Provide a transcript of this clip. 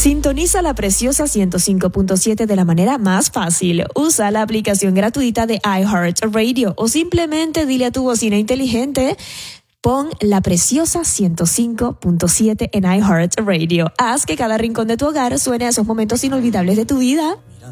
Sintoniza La Preciosa 105.7 de la manera más fácil. Usa la aplicación gratuita de iHeartRadio o simplemente dile a tu bocina inteligente: pon La Preciosa 105.7 en iHeartRadio. Haz que cada rincón de tu hogar suene a esos momentos inolvidables de tu vida.